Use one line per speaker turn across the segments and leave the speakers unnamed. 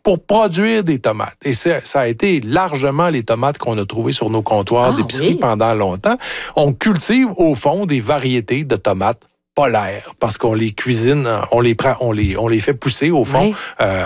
pour produire des tomates. Et ça a été largement les tomates qu'on a trouvées sur nos comptoirs d'épicerie pendant longtemps. On cultive au fond des variétés de tomates polaires, parce qu'on les cuisine, on les fait pousser au fond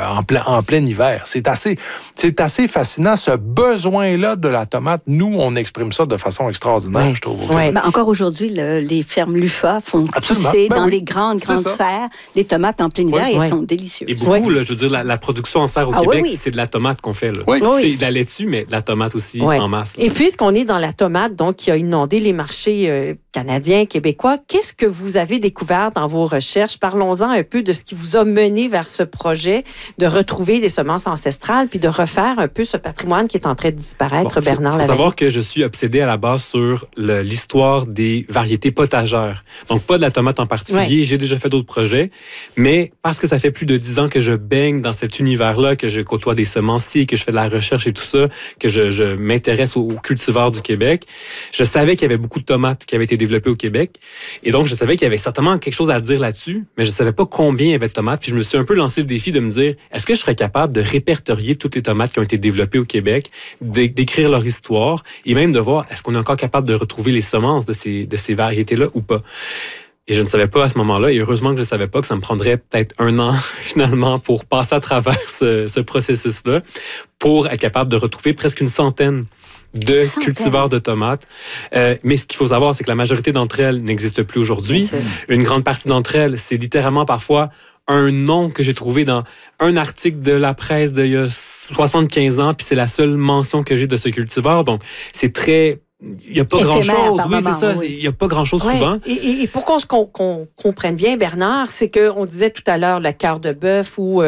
en plein hiver. C'est assez fascinant, ce besoin-là de la tomate. Nous, on exprime ça de façon extraordinaire, je trouve.
Encore aujourd'hui, les fermes Lufa font pousser dans des grandes serres les tomates en plein hiver et elles sont délicieuses.
Et beaucoup, là, je veux dire, la production en serre au Québec, c'est de la tomate qu'on fait. Là. C'est de la laitue, mais de la tomate aussi en masse. Là.
Et puisqu'on est dans la tomate, donc qui a inondé les marchés canadiens, québécois, qu'est-ce que vous avez découvert dans vos recherches? Parlons-en un peu de ce qui vous a mené vers ce projet de retrouver des semences ancestrales puis de refaire un peu ce patrimoine qui est en train de disparaître, Bernard Lavallée.
Il faut savoir que je suis obsédé à la base sur l'histoire des variétés potagères. Donc, pas de la tomate en particulier. J'ai déjà fait d'autres projets, mais parce que ça fait plus de 10 ans que je baigne dans cet univers-là, que je côtoie des semenciers, que je fais de la recherche et tout ça, que je m'intéresse aux cultivars du Québec, je savais qu'il y avait beaucoup de tomates qui avaient été développées au Québec. Et donc, je savais qu'il y avait certainement quelque chose à dire là-dessus, mais je ne savais pas combien il y avait de tomates. Puis je me suis un peu lancé le défi de me dire, est-ce que je serais capable de répertorier toutes les tomates qui ont été développées au Québec, d'écrire leur histoire et même de voir, est-ce qu'on est encore capable de retrouver les semences de ces variétés-là ou pas? Et je ne savais pas à ce moment-là, et heureusement que je ne savais pas que ça me prendrait peut-être 1 an, finalement, pour passer à travers ce processus-là, pour être capable de retrouver presque une centaine de cultivars de tomates. Mais ce qu'il faut savoir, c'est que la majorité d'entre elles n'existent plus aujourd'hui. Une grande partie d'entre elles, c'est littéralement parfois un nom que j'ai trouvé dans un article de la presse d'il y a 75 ans, puis c'est la seule mention que j'ai de ce cultivar. Donc, c'est très... Il n'y a pas grand-chose. Oui, c'est ça. Il n'y a pas grand-chose souvent.
Et pour qu'on comprenne bien, Bernard, c'est qu'on disait tout à l'heure le cœur de bœuf ou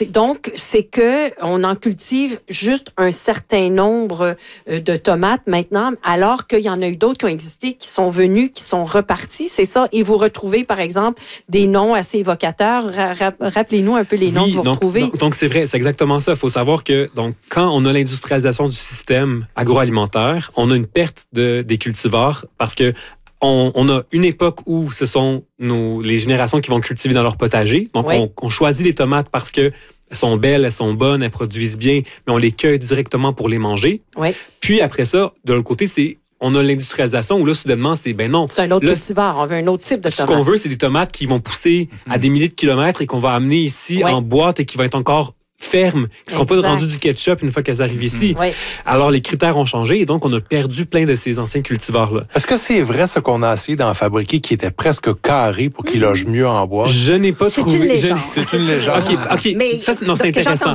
c'est que on en cultive juste un certain nombre de tomates maintenant, alors qu'il y en a eu d'autres qui ont existé, qui sont venus, qui sont repartis. C'est ça. Et vous retrouvez, par exemple, des noms assez évocateurs. Rappelez-nous un peu les noms que vous retrouvez.
Donc, c'est vrai. C'est exactement ça. Il faut savoir que quand on a l'industrialisation du système agroalimentaire, on a une perte des cultivars parce que on a une époque où ce sont les générations qui vont cultiver dans leur potager. Donc, on choisit les tomates parce que elles sont belles, elles sont bonnes, elles produisent bien, mais on les cueille directement pour les manger. Puis après ça, de l'autre côté, on a l'industrialisation où là, soudainement, c'est non.
C'est un autre cultivar, on veut un autre type de tomate.
Ce qu'on veut, c'est des tomates qui vont pousser à des milliers de kilomètres et qu'on va amener ici en boîte et qui vont être encore fermes, qui ne seront pas rendues du ketchup une fois qu'elles arrivent ici. Alors, les critères ont changé et donc, on a perdu plein de ces anciens cultivars-là.
Est-ce que c'est vrai ce qu'on a essayé d'en fabriquer qui était presque carré pour qu'il loge mieux en bois?
Je n'ai pas trouvé...
C'est une légende.
C'est une légende.
OK.
Mais
ça, c'est intéressant.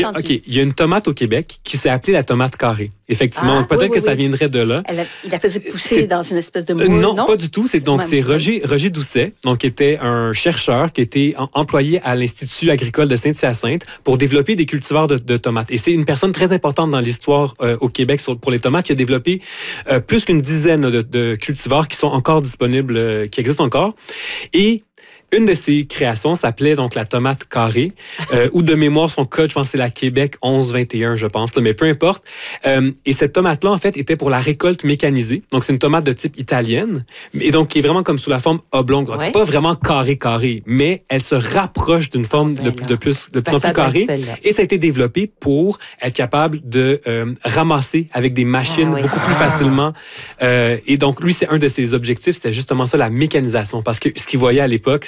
Il y a une tomate au Québec qui s'est appelée la tomate carrée. Effectivement, peut-être que ça viendrait de là.
Il la faisait pousser dans une espèce de moule,
non, pas du tout. C'est Roger Doucet, qui était un chercheur qui était employé à l'Institut agricole de Saint-Hyacinthe pour développer des cultivars de tomates. Et c'est une personne très importante dans l'histoire au Québec pour les tomates. Il a développé plus qu'une dizaine de cultivars qui sont encore disponibles, qui existent encore. Et une de ses créations s'appelait donc la tomate carrée, ou de mémoire son code, je pense que c'est la Québec 1121, je pense, mais peu importe. Et cette tomate-là, en fait, était pour la récolte mécanisée. Donc, c'est une tomate de type italienne, et donc qui est vraiment comme sous la forme oblongue. Donc, pas vraiment carré, mais elle se rapproche d'une forme de plus en plus carrée. Et ça a été développé pour être capable de ramasser avec des machines beaucoup plus facilement. Et donc, lui, c'est un de ses objectifs, c'était justement ça, la mécanisation. Parce que ce qu'il voyait à l'époque,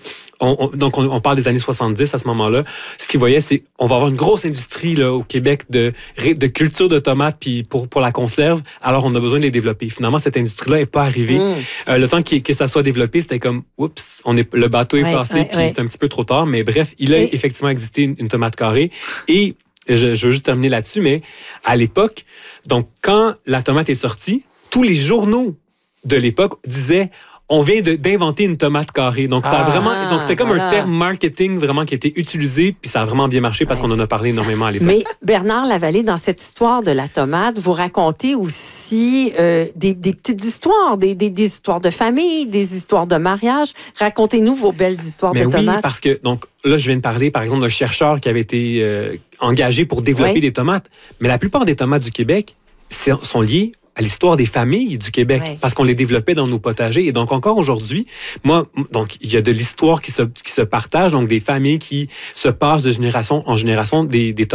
on parle des années 70 à ce moment-là. Ce qu'ils voyaient, c'est on va avoir une grosse industrie là, au Québec de culture de tomates puis pour la conserve. Alors, on a besoin de les développer. Finalement, cette industrie-là n'est pas arrivée. Le temps que ça soit développé, c'était comme, oups, le bateau est passé puis c'est un petit peu trop tard. Mais bref, il a effectivement existé une tomate carrée. Et je veux juste terminer là-dessus, mais à l'époque, donc quand la tomate est sortie, tous les journaux de l'époque disaient on vient d'inventer une tomate carrée. Donc, ça a vraiment, donc c'était comme un terme marketing vraiment qui a été utilisé, puis ça a vraiment bien marché parce qu'on en a parlé énormément à l'époque.
Mais Bernard Lavallée, dans cette histoire de la tomate, vous racontez aussi des petites histoires, des histoires de famille, des histoires de mariage. Racontez-nous vos belles histoires de tomates.
Oui, parce que, donc, là, je viens de parler, par exemple, d'un chercheur qui avait été engagé pour développer des tomates. Mais la plupart des tomates du Québec sont liées à l'histoire des familles du Québec, parce qu'on les développait dans nos potagers. Et donc, encore aujourd'hui, donc, il y a de l'histoire qui se partage, donc des familles qui se passent de génération en génération des